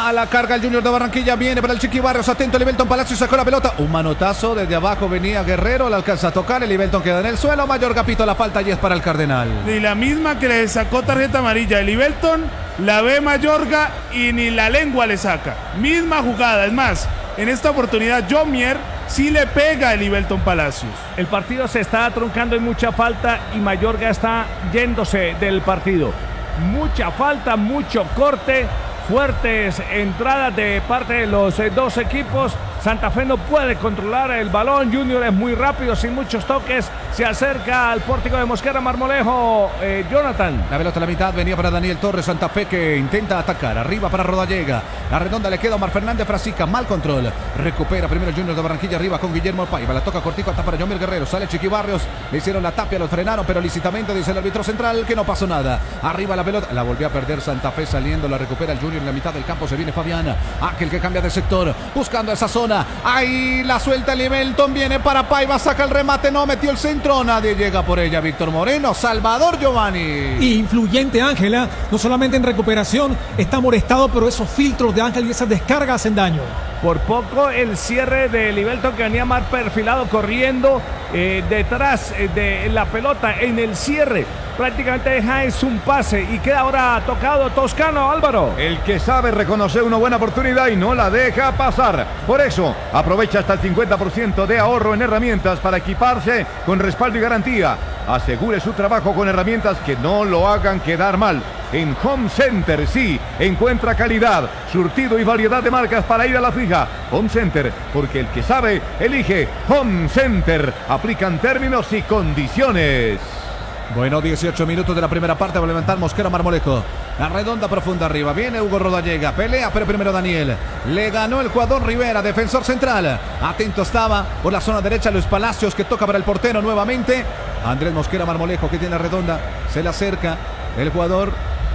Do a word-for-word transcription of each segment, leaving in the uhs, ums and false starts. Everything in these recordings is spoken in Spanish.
A la carga el Junior de Barranquilla, viene para el Chiqui Barrios, atento Livelton Palacio, sacó la pelota, un manotazo desde abajo, venía Guerrero, la alcanza a tocar, el Livelton queda en el suelo, Mayorga pito la falta y es para el Cardenal. Y la misma que le sacó tarjeta amarilla el Livelton, la ve Mayorga y ni la lengua le saca, misma jugada, es más, en esta oportunidad Jomier sí le pega el Livelton Palacios. El partido se está truncando, hay mucha falta y Mayorga está yéndose del partido. Mucha falta, mucho corte, fuertes entradas de parte de los eh, dos equipos. Santa Fe no puede controlar el balón. Junior es muy rápido, sin muchos toques. Se acerca al pórtico de Mosquera Marmolejo. Eh, Jonathan. La pelota a la mitad venía para Daniel Torres. Santa Fe que intenta atacar. Arriba para Rodallega. La redonda le queda a Omar Fernández Frasica. Mal control. Recupera primero Junior de Barranquilla. Arriba con Guillermo Paiva. La toca cortico hasta para Jomier Guerrero. Sale Chiqui Barrios. Le hicieron la tapia, lo frenaron, pero lícitamente dice el árbitro central que no pasó nada. Arriba la pelota. La volvió a perder Santa Fe saliendo. La recupera el Junior en la mitad del campo. Se viene Fabián. Aquel que cambia de sector. Buscando esa zona. Ahí la suelta el Livelton, viene para Paiva, saca el remate, no metió el centro, nadie llega por ella. Víctor Moreno, Salvador Giovanni. Influyente Ángela, no solamente en recuperación, está molestado, pero esos filtros de Ángel y esas descargas hacen daño. Por poco el cierre de Livelton que venía mal perfilado, corriendo eh, detrás eh, de la pelota en el cierre. Prácticamente deja es un pase y queda ahora tocado Toscano. Álvaro. El que sabe reconocer una buena oportunidad y no la deja pasar. Por eso aprovecha hasta el cincuenta por ciento de ahorro en herramientas para equiparse con respaldo y garantía. Asegure su trabajo con herramientas que no lo hagan quedar mal. En Home Center, sí, encuentra calidad, surtido y variedad de marcas para ir a la fija. Home Center, porque el que sabe, elige Home Center. Aplican términos y condiciones. Bueno, dieciocho minutos de la primera parte. Va a levantar Mosquera Marmolejo. La redonda profunda arriba. Viene Hugo Rodallega. Pelea, pero primero Daniel. Le ganó el jugador Rivera, defensor central. Atento estaba por la zona derecha Luis Palacios, que toca para el portero nuevamente. Andrés Mosquera Marmolejo, que tiene la redonda. Se le acerca el jugador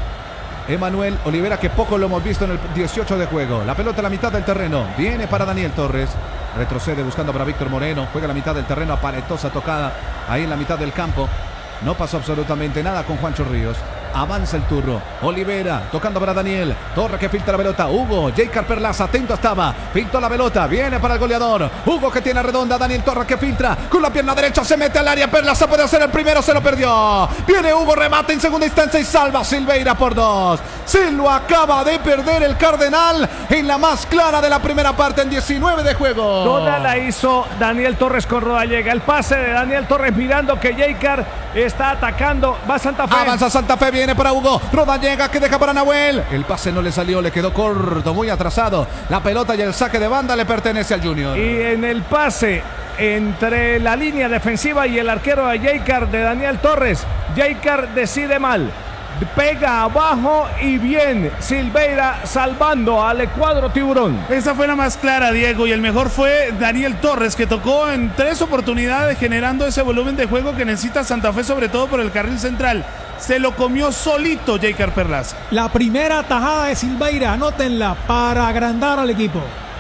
Emanuel Olivera, que poco lo hemos visto en el dieciocho de juego. La pelota a la mitad del terreno. Viene para Daniel Torres. Retrocede buscando para Víctor Moreno. Juega a la mitad del terreno. Aparatosa tocada ahí en la mitad del campo. No pasó absolutamente nada con Juancho Ríos. Avanza el turno. Olivera tocando para Daniel. Torre que filtra la pelota. Hugo. Jaycar Perlaza. Atento estaba. Filtró la pelota. Viene para el goleador. Hugo que tiene redonda. Daniel Torre que filtra. Con la pierna derecha se mete al área. Perlaza puede hacer el primero. Se lo perdió. Viene Hugo. Remate en segunda instancia y salva Silveira por dos. Se lo acaba de perder el Cardenal en la más clara de la primera parte en diecinueve de juego. Toda la hizo Daniel Torres con Rodallega. El pase de Daniel Torres mirando que Jaycar está atacando. Va Santa Fe. Avanza Santa Fe. Viene para Hugo. Rodallega que deja para Nahuel. El pase no le salió. Le quedó corto. Muy atrasado. La pelota y el saque de banda le pertenece al Junior. Y en el pase entre la línea defensiva y el arquero de Jaycar de Daniel Torres, Jaycar decide mal. Pega abajo y bien Silveira salvando al cuadro tiburón. Esa fue la más clara, Diego, y el mejor fue Daniel Torres, que tocó en tres oportunidades generando ese volumen de juego que necesita Santa Fe, sobre todo por el carril central. Se lo comió solito Jaycar Perlaza. La primera tajada de Silveira, anótenla, para agrandar al equipo.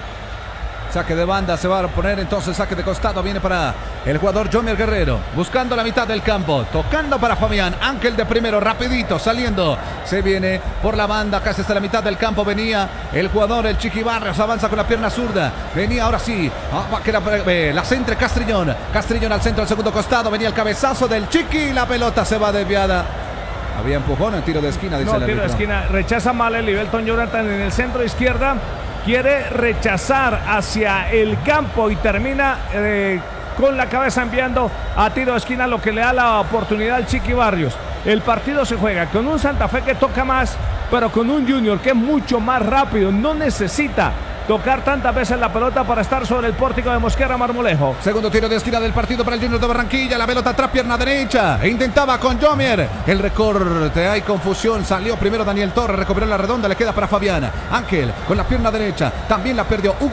Saque de banda, se va a poner entonces saque de costado, viene para el jugador Jomier Guerrero, buscando la mitad del campo, tocando para Fabián, Ángel de primero, rapidito, saliendo, se viene por la banda, casi hasta la mitad del campo, venía el jugador, el Chiqui Barrios, avanza con la pierna zurda, venía ahora sí, ah, que la, eh, la centre Castrillón, Castrillón al centro, al segundo costado, venía el cabezazo del Chiqui, la pelota se va desviada. Había empujón en tiro de esquina, dice no, el tiro de árbitro. esquina, rechaza mal el Livelton Jonathan en el centro izquierda. Quiere rechazar hacia el campo y termina eh, con la cabeza enviando a tiro de esquina, lo que le da la oportunidad al Chiqui Barrios. El partido se juega con un Santa Fe que toca más, pero con un Junior que es mucho más rápido. No necesita tocar tantas veces la pelota para estar sobre el pórtico de Mosquera Marmolejo. Segundo tiro de esquina del partido para el Junior de Barranquilla. La pelota atrás, pierna derecha. E intentaba con Jomier. El recorte, hay confusión. Salió primero Daniel Torres, recuperó la redonda, le queda para Fabián. Ángel con la pierna derecha. También la perdió Hugo.